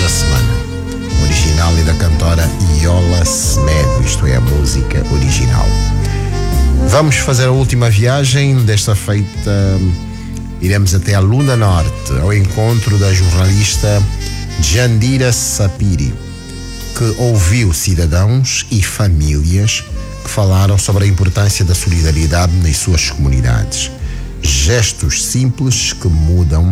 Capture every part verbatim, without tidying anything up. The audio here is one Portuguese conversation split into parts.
da semana. O original é da cantora Yola Semedo, isto é a música original. Vamos fazer a última viagem. Desta feita iremos até a Lunda Norte, ao encontro da jornalista Jandira Sapiri, que ouviu cidadãos e famílias que falaram sobre a importância da solidariedade nas suas comunidades. Gestos simples que mudam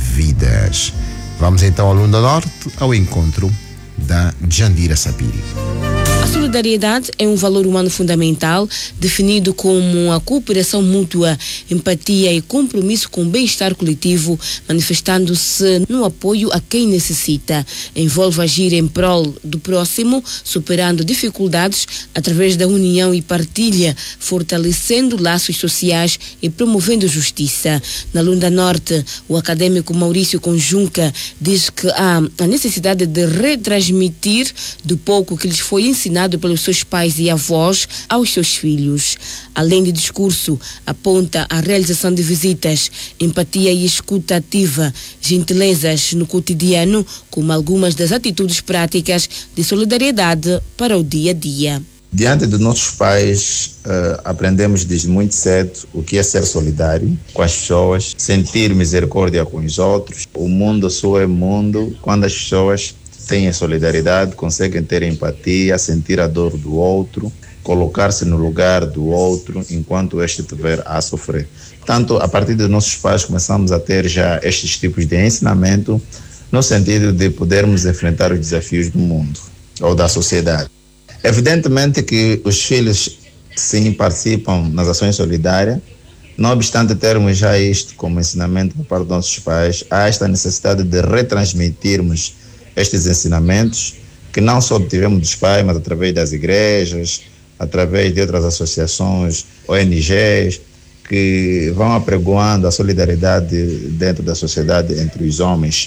vidas. Vamos então a Lunda Norte, ao encontro da Jandira Sapiri. A solidariedade é um valor humano fundamental, definido como a cooperação mútua, empatia e compromisso com o bem-estar coletivo, manifestando-se no apoio a quem necessita. Envolve agir em prol do próximo, superando dificuldades através da união e partilha, fortalecendo laços sociais e promovendo justiça. Na Lunda Norte, o acadêmico Maurício Conjunca diz que há a necessidade de retransmitir do pouco que lhes foi ensinado pelos seus pais e avós aos seus filhos. Além de discurso, aponta a realização de visitas, empatia e escuta ativa, gentilezas no cotidiano, como algumas das atitudes práticas de solidariedade para o dia a dia. Diante dos nossos pais, uh, aprendemos desde muito cedo o que é ser solidário com as pessoas, sentir misericórdia com os outros. O mundo só é mundo quando as pessoas têm a solidariedade, conseguem ter empatia, sentir a dor do outro, colocar-se no lugar do outro enquanto este estiver a sofrer. Tanto a partir dos nossos pais começamos a ter já estes tipos de ensinamento no sentido de podermos enfrentar os desafios do mundo ou da sociedade. Evidentemente que os filhos sim participam nas ações solidárias, não obstante termos já isto como ensinamento por parte dos nossos pais, há esta necessidade de retransmitirmos estes ensinamentos que não só obtivemos dos pais, mas através das igrejas, através de outras associações, O N Gs, que vão apregoando a solidariedade dentro da sociedade entre os homens.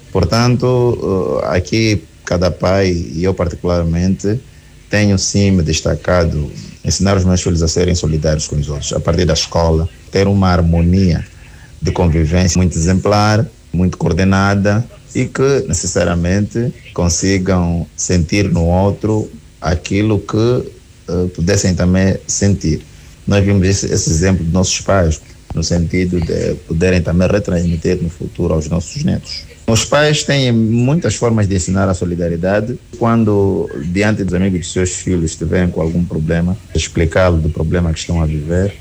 Portanto, aqui cada pai, e eu particularmente, tenho sim me destacado ensinar os meus filhos a serem solidários com os outros, a partir da escola, ter uma harmonia de convivência muito exemplar, muito coordenada, e que necessariamente consigam sentir no outro aquilo que uh, pudessem também sentir. Nós vimos esse, esse exemplo dos nossos pais, no sentido de poderem também retransmitir no futuro aos nossos netos. Os pais têm muitas formas de ensinar a solidariedade. Quando, diante dos amigos de seus filhos estiverem com algum problema, explicá-lo do problema que estão a viver,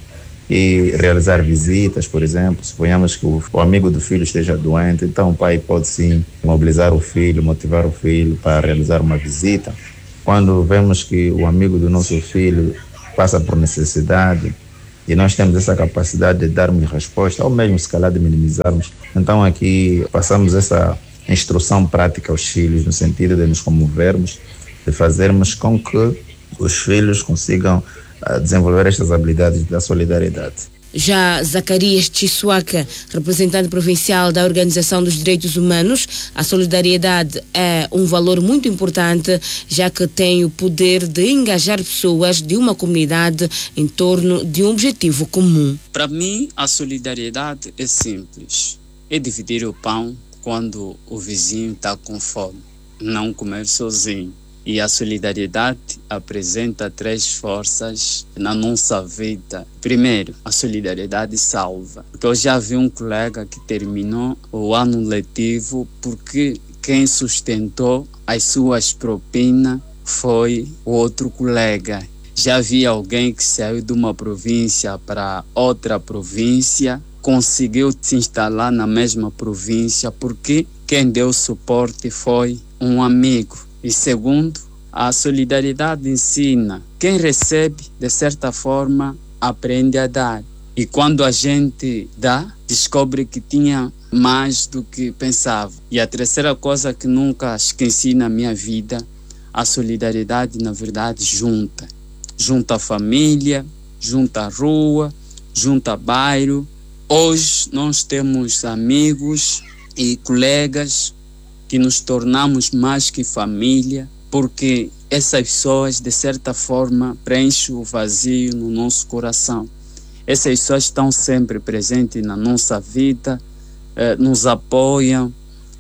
e realizar visitas, por exemplo. Suponhamos que o, o amigo do filho esteja doente, então o pai pode sim mobilizar o filho, motivar o filho para realizar uma visita. Quando vemos que o amigo do nosso filho passa por necessidade e nós temos essa capacidade de darmos resposta, ou mesmo se calhar de minimizarmos, então aqui passamos essa instrução prática aos filhos, no sentido de nos comovermos, de fazermos com que os filhos consigam a desenvolver estas habilidades da solidariedade. Já Zacarias Chiswaka, representante provincial da Organização dos Direitos Humanos, a solidariedade é um valor muito importante, já que tem o poder de engajar pessoas de uma comunidade em torno de um objetivo comum. Para mim, a solidariedade é simples. É dividir o pão quando o vizinho está com fome, não comer sozinho. E a solidariedade apresenta três forças na nossa vida. Primeiro, a solidariedade salva. Porque eu já vi um colega que terminou o ano letivo porque quem sustentou as suas propinas foi o outro colega. Já vi alguém que saiu de uma província para outra província, conseguiu se instalar na mesma província porque quem deu suporte foi um amigo. E segundo, a solidariedade ensina. Quem recebe, de certa forma, aprende a dar. E quando a gente dá, descobre que tinha mais do que pensava. E a terceira coisa que nunca esqueci na minha vida, a solidariedade, na verdade, junta. Junta a família, junta a rua, junta bairro. Hoje nós temos amigos e colegas que nos tornamos mais que família, porque essas pessoas, de certa forma, preenchem o vazio no nosso coração. Essas pessoas estão sempre presentes na nossa vida, eh, nos apoiam,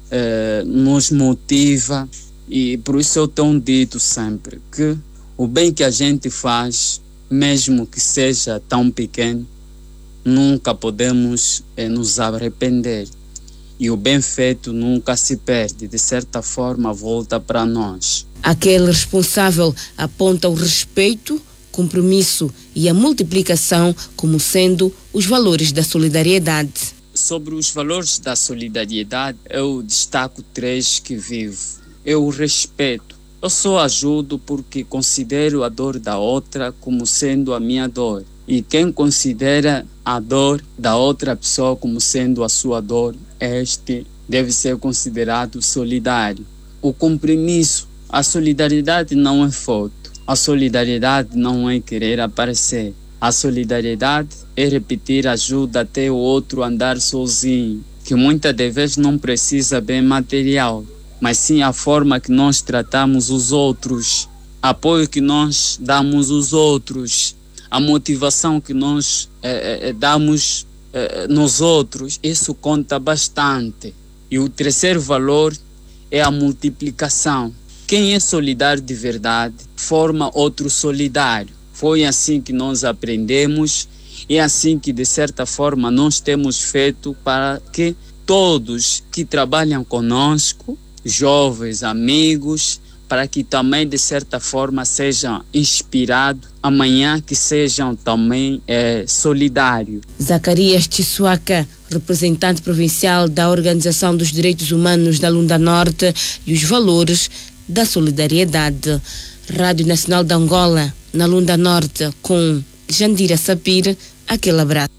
eh, nos motiva, e por isso eu tenho dito sempre que o bem que a gente faz, mesmo que seja tão pequeno, nunca podemos eh, nos arrepender. E o bem feito nunca se perde, de certa forma volta para nós. Aquele responsável aponta o respeito, compromisso e a multiplicação como sendo os valores da solidariedade. Sobre os valores da solidariedade, eu destaco três que vivo. Eu o respeito. Eu só ajudo porque considero a dor da outra como sendo a minha dor. E quem considera a dor da outra pessoa como sendo a sua dor, este deve ser considerado solidário. O compromisso. A solidariedade não é foto. A solidariedade não é querer aparecer. A solidariedade é repetir ajuda até o outro andar sozinho, que muitas das vezes não precisa bem material, mas sim a forma que nós tratamos os outros, apoio que nós damos aos outros, a motivação que nós eh, eh, damos eh, nos outros. Isso conta bastante. E o terceiro valor é a multiplicação. Quem é solidário de verdade forma outro solidário. Foi assim que nós aprendemos e é assim que, de certa forma, nós temos feito para que todos que trabalham conosco, jovens, amigos, para que também, de certa forma, sejam inspirados, amanhã que sejam também é, solidários. Zacarias Tissuaca, representante provincial da Organização dos Direitos Humanos da Lunda Norte e os valores da solidariedade. Rádio Nacional de Angola, na Lunda Norte, com Jandira Sapir, aquele abraço.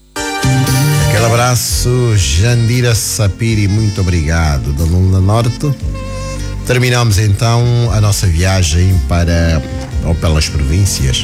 Aquele abraço, Jandira Sapir, e muito obrigado. Da Lunda Norte, terminamos então a nossa viagem para, ou pelas províncias,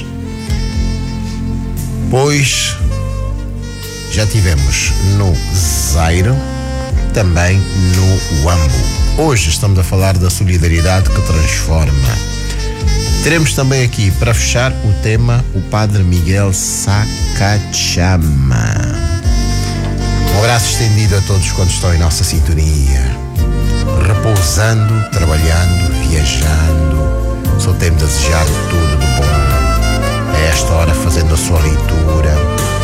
pois já tivemos no Zaire, também no Huambo. Hoje estamos a falar da solidariedade que transforma. Teremos também aqui, para fechar o tema, o Padre Miguel Sacachama. Um abraço estendido a todos quantos estão em nossa sintonia, repousando, trabalhando, viajando. Só temos a desejar tudo de bom. A esta hora fazendo a sua leitura,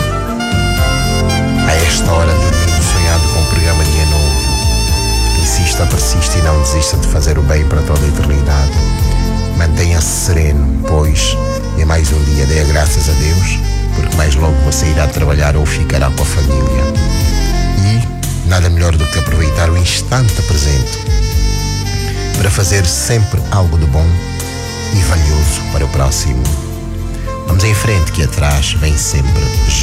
a esta hora dormindo, sonhando com o programa Dia Novo. Insista, persista e não desista de fazer o bem para toda a eternidade. Mantenha-se sereno, pois é mais um dia. Dê graças a Deus, porque mais logo você irá trabalhar ou ficará com a família. E nada melhor do que aproveitar o instante presente para fazer sempre algo de bom e valioso para o próximo. Vamos em frente, que atrás vem sempre